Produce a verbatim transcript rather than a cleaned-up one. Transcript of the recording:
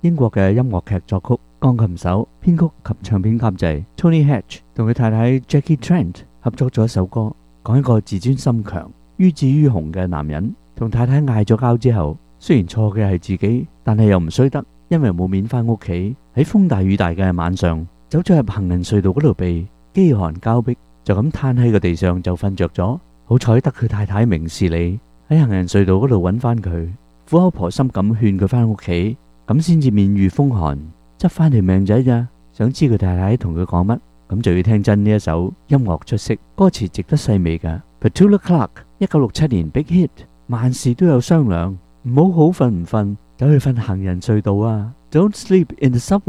英國嘅音樂劇作曲、鋼琴手、編曲及唱片監製 Tony Hatch 同佢太太 Jackie Trent 合作咗一首歌，講一個自尊心強、於智於雄嘅男人同太太嗌咗交之後，雖然錯嘅係自己，但係又唔衰得，因為冇面返屋企，喺風大雨大嘅晚上，走咗入行人隧道嗰度避飢寒交迫，就咁攤喺個地上就瞓着咗。好彩得佢太太明事理，喺行人隧道嗰度揾翻佢，苦口婆心咁勸佢翻屋企，咁先至免遇風寒，執翻條命仔咋。想知佢太太同佢講乜，咁就要聽真呢一首音樂出色，歌詞值得細味㗎。Petula Clark 一九六七年 Big Hit， 萬事都有商量，唔好好瞓唔瞓，走去瞓行人隧道啊 ！Don't sleep in the subway。